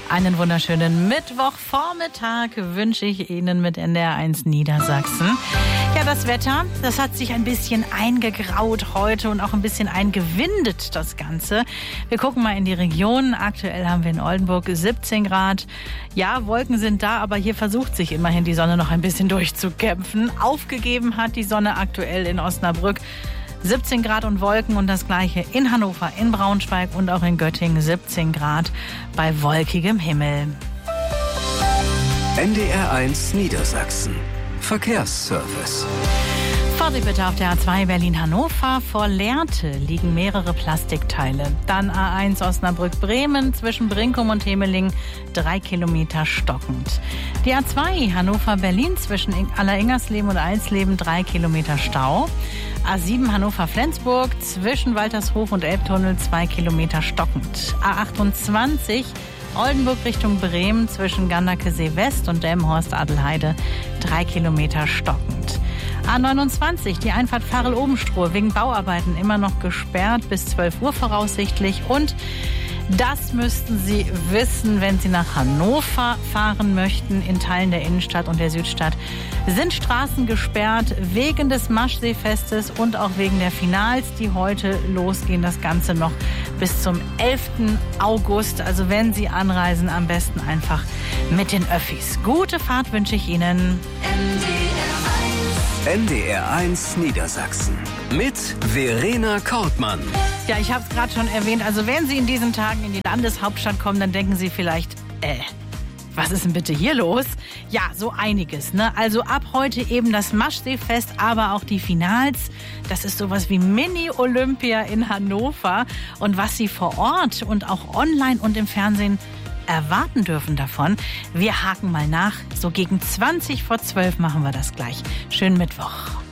Einen wunderschönen Mittwochvormittag wünsche ich Ihnen mit NDR1 Niedersachsen. Ja, das Wetter, das hat sich ein bisschen eingegraut heute und auch ein bisschen eingewindet, das Ganze. Wir gucken mal in die Region. Aktuell haben wir in Oldenburg 17 Grad. Ja, Wolken sind da, aber hier versucht sich immerhin die Sonne noch ein bisschen durchzukämpfen. Aufgegeben hat die Sonne aktuell in Osnabrück. 17 Grad und Wolken und das Gleiche in Hannover, in Braunschweig und auch in Göttingen 17 Grad bei wolkigem Himmel. NDR1 Niedersachsen. Verkehrsservice. Vorsicht bitte auf der A2 Berlin-Hannover. Vor Lehrte liegen mehrere Plastikteile. Dann A1 Osnabrück-Bremen zwischen Brinkum und Hemeling 3 Kilometer stockend. Die A2 Hannover-Berlin zwischen Alleringers-Leben und Alsleben 3 Kilometer Stau. A7 Hannover-Flensburg zwischen Waltershof und Elbtunnel 2 Kilometer stockend. A28 Oldenburg Richtung Bremen zwischen Gandakesee West und Delmenhorst-Adelheide 3 Kilometer stockend. A29, die Einfahrt Farel-Obenstroh wegen Bauarbeiten immer noch gesperrt bis 12 Uhr voraussichtlich. Und das müssten Sie wissen, wenn Sie nach Hannover fahren möchten. In Teilen der Innenstadt und der Südstadt sind Straßen gesperrt wegen des Maschseefestes und auch wegen der Finals, die heute losgehen. Das Ganze noch bis zum 11. August. Also wenn Sie anreisen, am besten einfach mit den Öffis. Gute Fahrt wünsche ich Ihnen. NDR1 Niedersachsen mit Verena Kortmann. Ja, ich habe es gerade schon erwähnt. Also wenn Sie in diesen Tagen in die Landeshauptstadt kommen, dann denken Sie vielleicht, was ist denn bitte hier los? Ja, so einiges, ne? Also ab heute eben das Maschseefest, aber auch die Finals. Das ist sowas wie Mini-Olympia in Hannover. Und was Sie vor Ort und auch online und im Fernsehen erwarten dürfen davon, wir haken mal nach. So gegen 20 vor 12 machen wir das gleich. Schönen Mittwoch.